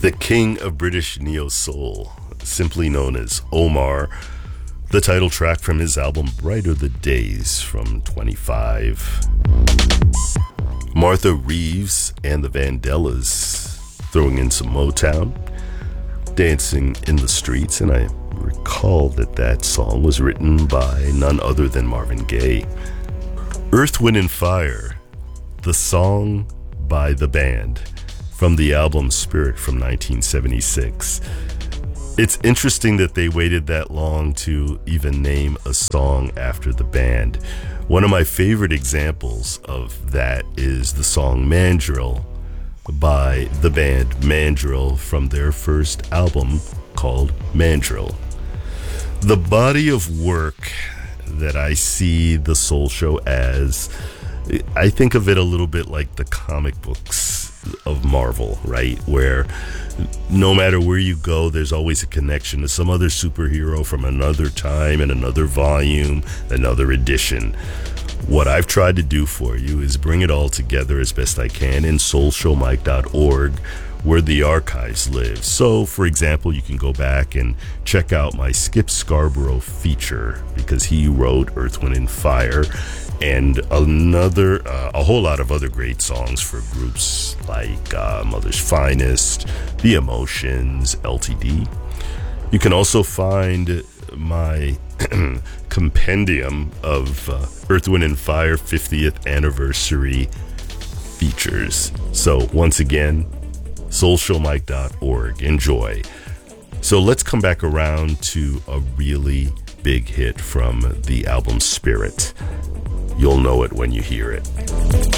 The king of British neo-soul, simply known as Omar, the title track from his album Brighter the Days from 25. Martha Reeves and the Vandellas throwing in some Motown, Dancing in the Streets, and I recall that song was written by none other than Marvin Gaye. Earth, Wind & Fire, the song by the band from the album Spirit from 1976. It's interesting that they waited that long to even name a song after the band. One of my favorite examples of that is the song Mandrill by the band Mandrill from their first album called Mandrill. The body of work that I see the Soul Show as, I think of it a little bit like the comic books of Marvel, right? Where no matter where you go, there's always a connection to some other superhero from another time and another volume, another edition. What I've tried to do for you is bring it all together as best I can in soulshowmike.org, where the archives live. So, for example, you can go back and check out my Skip Scarborough feature, because he wrote Earth, Wind & Fire, and a whole lot of other great songs for groups like Mother's Finest, The Emotions, LTD. You can also find my compendium of Earth, Wind & Fire 50th anniversary features. So once again, soulshowmike.org. Enjoy. So let's come back around to a really big hit from the album Spirit. You'll know it when you hear it.